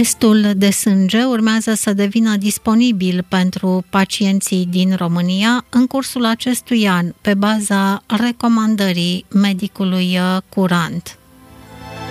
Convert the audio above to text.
Testul de sânge urmează să devină disponibil pentru pacienții din România în cursul acestui an, pe baza recomandării medicului curant.